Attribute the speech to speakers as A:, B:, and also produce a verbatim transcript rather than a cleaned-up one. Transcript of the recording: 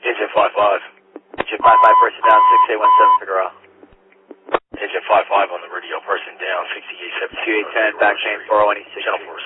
A: Agent five five.
B: Agent five five, person down, six eight one seven, Figueroa.
A: Agent five five on the radio, person down, sixty-eight seventy.
B: two eight ten, back chain, four oh one eight six.
A: Channel four.